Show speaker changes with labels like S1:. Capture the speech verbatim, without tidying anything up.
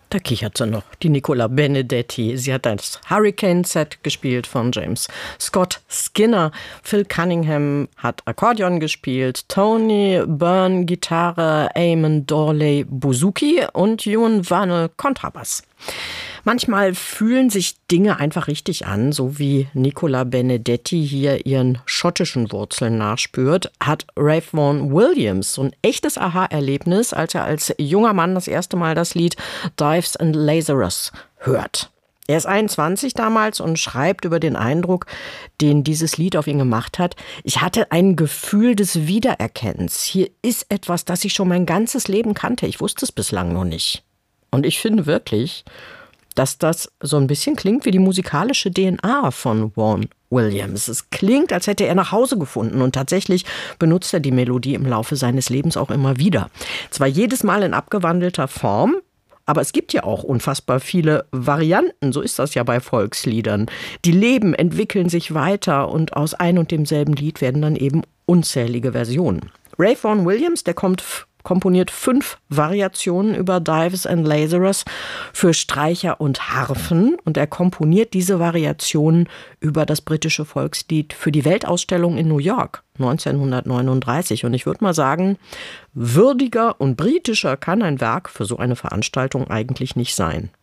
S1: Da kichert sie noch, die Nicola Benedetti. Sie hat das Hurricane-Set gespielt von James Scott Skinner. Phil Cunningham hat Akkordeon gespielt, Tony Byrne Gitarre, Eamon Dorley Bouzouki und Ewan Vernal Kontrabass. Manchmal fühlen sich Dinge einfach richtig an, so wie Nicola Benedetti hier ihren schottischen Wurzeln nachspürt, hat Ralph Vaughan Williams so ein echtes Aha-Erlebnis, als er als junger Mann das erste Mal das Lied Dives and Lazarus hört. Er ist einundzwanzig damals und schreibt über den Eindruck, den dieses Lied auf ihn gemacht hat. Ich hatte ein Gefühl des Wiedererkennens. Hier ist etwas, das ich schon mein ganzes Leben kannte. Ich wusste es bislang noch nicht. Und ich finde wirklich, dass das so ein bisschen klingt wie die musikalische D N A von Vaughan Williams. Es klingt, als hätte er nach Hause gefunden und tatsächlich benutzt er die Melodie im Laufe seines Lebens auch immer wieder. Zwar jedes Mal in abgewandelter Form, aber es gibt ja auch unfassbar viele Varianten, so ist das ja bei Volksliedern. Die leben, entwickeln sich weiter und aus ein und demselben Lied werden dann eben unzählige Versionen. Ralph Vaughan Williams, der kommt komponiert fünf Variationen über Dives and Lazarus für Streicher und Harfen. Und er komponiert diese Variationen über das britische Volkslied für die Weltausstellung in New York neunzehnhundertneununddreißig. Und ich würde mal sagen, würdiger und britischer kann ein Werk für so eine Veranstaltung eigentlich nicht sein.